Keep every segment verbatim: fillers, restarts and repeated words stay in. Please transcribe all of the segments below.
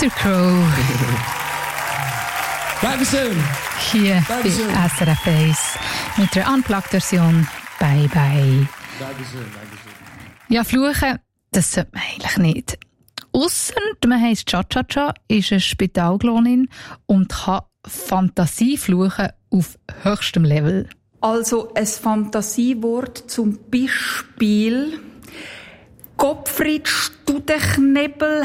Peter Crow. Dankeschön. Hier Dankeschön. bei S R F eins mit der Unplugged-Version Bye Bye. Dankeschön, Dankeschön. Ja, fluchen, das sollte man eigentlich nicht. Ausser man heisst Cha-Cha-Cha, ist eine Spitalklonin und kann Fantasie fluchen auf höchstem Level. Also ein Fantasiewort zum Beispiel Gottfried Studenknebel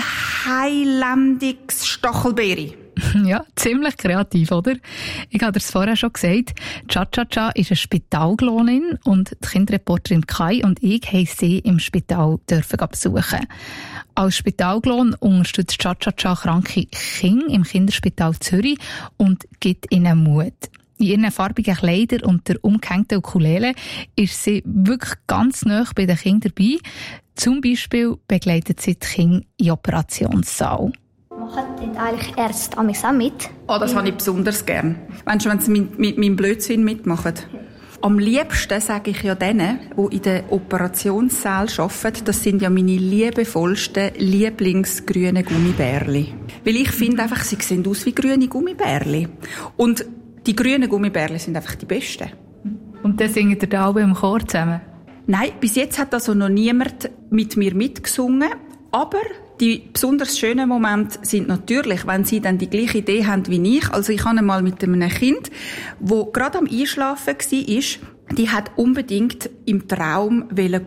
Heilendix Stachelbeere. Ja, ziemlich kreativ, oder? Ich habe es vorher schon gesagt, Cha-Cha-Cha ist eine Spitalklonin und die Kinderreporterin Kai und ich haben sie im Spital dürfen besuchen. Als Spitalklon unterstützt Cha-Cha-Cha kranke Kinder im Kinderspital Zürich und gibt ihnen Mut. In ihren farbigen Kleidern und der umgehängten Ukulele ist sie wirklich ganz nah bei den Kindern dabei. Zum Beispiel begleitet sie die Kinder in den Operationssaal. Machen dort eigentlich Ärzte auch mit? Oh, das habe ich besonders gern. Meinst du, wenn sie mit, mit meinem Blödsinn mitmachen? Am liebsten sage ich ja denen, die in den Operationssälen arbeiten, das sind ja meine liebevollsten Lieblingsgrünen Gummibärli. Weil ich finde einfach, sie sehen aus wie grüne Gummibärli. Und die grünen Gummibärli sind einfach die besten. Und dann singen ihr da alle im Chor zusammen? Nein, bis jetzt hat also noch niemand mit mir mitgesungen. Aber die besonders schönen Momente sind natürlich, wenn sie dann die gleiche Idee haben wie ich. Also ich habe einmal mit einem Kind, das gerade am Einschlafen war, die hat unbedingt im Traum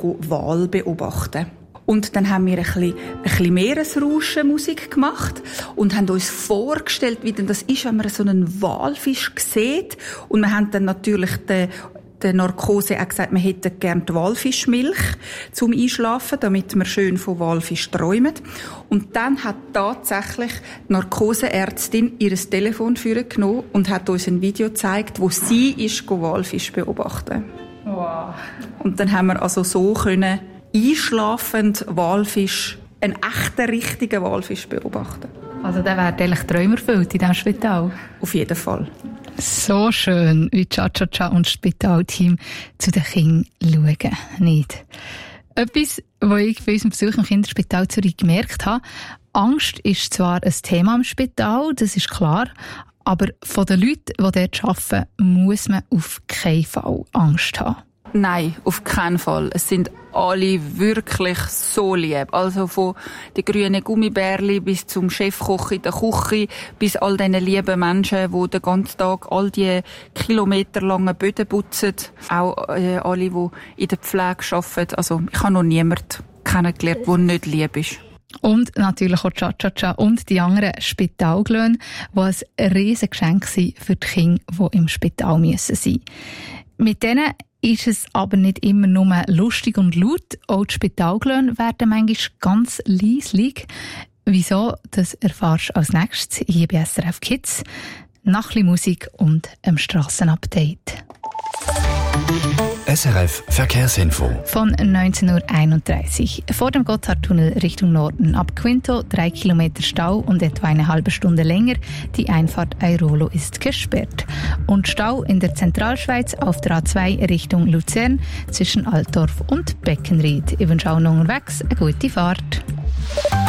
Wal beobachten. Und dann haben wir ein bisschen, ein bisschen Meeresrauschen-Musik gemacht und haben uns vorgestellt, wie denn das ist, wenn man so einen Walfisch sieht. Und wir haben dann natürlich den der Narkose auch gesagt, wir hätten gerne die Walfischmilch zum Einschlafen, damit wir schön von Walfisch träumen. Und dann hat tatsächlich die Narkoseärztin ihr Telefon vorgenommen und hat uns ein Video gezeigt, wo sie ist, Walfisch beobachten. Wow. Und dann haben wir also so können einschlafend Walfisch, einen echten, richtigen Walfisch beobachten. Also der wäre eigentlich Träume erfüllt in diesem Spital. Auf jeden Fall. So schön, wie Cha-Cha-Cha und das Spitalteam zu den Kindern schauen. Nicht. Etwas, was ich bei unserem Besuch im Kinderspital Zürich gemerkt habe, Angst ist zwar ein Thema im Spital, das ist klar, aber von den Leuten, die dort arbeiten, muss man auf keinen Fall Angst haben. Nein, auf keinen Fall. Es sind alle wirklich so lieb. Also von den grünen Gummibärli bis zum Chefkoch in der Küche, bis all diesen lieben Menschen, die den ganzen Tag all die kilometerlangen Böden putzen. Auch äh, alle, die in der Pflege arbeiten. Also ich habe noch niemanden kennengelernt, der nicht lieb ist. Und natürlich auch Cha-Cha-Cha und die anderen Spitalglöhne, die ein riesiges Geschenk sind für die Kinder, die im Spital müssen sein. Mit denen ist es aber nicht immer nur lustig und laut. Auch die Spitalglöhne werden manchmal ganz leislich. Wieso, das erfährst du als nächstes hier bei S R F Kids. Nach ein bisschen Musik und einem Strassenupdate. S R F Verkehrsinfo. Von neunzehn Uhr einunddreißig. Vor dem Gotthardtunnel Richtung Norden ab Quinto drei Kilometer Stau und etwa eine halbe Stunde länger. Die Einfahrt Airolo ist gesperrt. Und Stau in der Zentralschweiz auf der A zwei Richtung Luzern zwischen Altdorf und Beckenried. Ich wünsche auch noch unterwegs eine gute Fahrt.